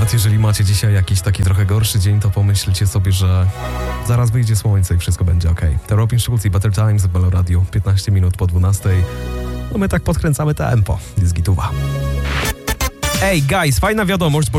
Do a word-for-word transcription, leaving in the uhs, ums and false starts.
Nawet jeżeli macie dzisiaj jakiś taki trochę gorszy dzień, to pomyślcie sobie, że zaraz wyjdzie słońce i wszystko będzie ok. To Robin Schulz i Better Times w Melo Radio, piętnaście minut po dwunastej. No my tak podkręcamy tempo. Jest gituwa. Ej, guys, fajna wiadomość, bo